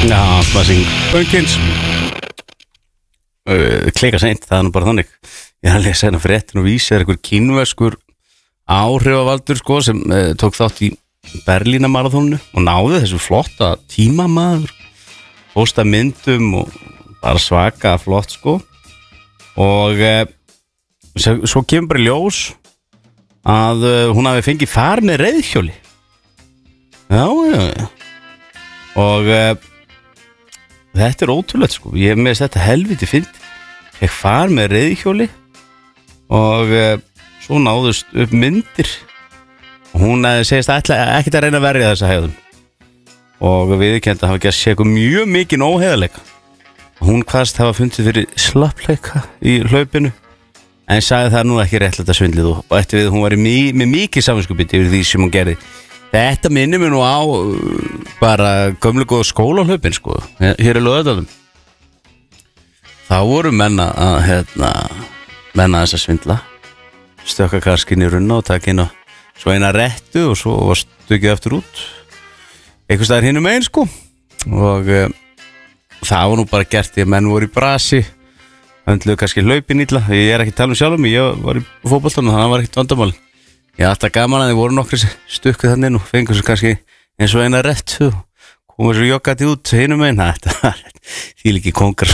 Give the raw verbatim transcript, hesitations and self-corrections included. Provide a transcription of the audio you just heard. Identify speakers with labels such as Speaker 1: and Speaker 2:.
Speaker 1: Já, Smashing Pumpkins uh, Klika seint, það er nú bara þannig. Ég er að lesa hérna fréttin og vísi er einhver kínverskur áhrifavaldur sko, sem uh, tók þátt í Berlínarmaraþóninu og náði þessu flotta tímamaður, posta myndum og bara svaka flott sko. Og uh, svo kemur bara í ljós að uh, hún hafi fengið far með reiðhjóli. Já, já, já. Og uh, þetta er ótrúlegt sko. Ég með þetta helviti fyndi. Ég far með reiðhjóli og uh, svo náðust upp myndir og hún uh, segist ætla ekkert að reyna að verja þessa hegðun og viðurkenndi að hafa gert sér eitthvað mjög mikinn óheiðarleika. Hún kvaðst hafa fundið fyrir slappleika í hlaupinu en sagði það nú ekki réttlætt að svindlið og eftir við hún var mý, með mikið samvinskupið yfir því sem hún gerði. Þetta minnir mér nú á uh, bara gömlu góða skólahlaupin sko, hér er Laugardalnum. Þá voru menna að hérna, menna þess að svindla, stökka karskinni í runna og taka inn á svo eina réttu og svo var stökkið eftir út einhvers staðar hinum megin sko. Og uh, það var nú bara gert því að menn voru í brasi, höndluðu kannski hlaupin illa. Ég er ekki að tala um sjálfum, ég var í fótboltanum þannig að það var ekkert vandamál. Ég er alltaf gaman að þið voru nokkri stukkuð þannig inn og fengur svo kannski eins og eina rétt og komur svo joggati út hinum einn. Þetta var því líki kongar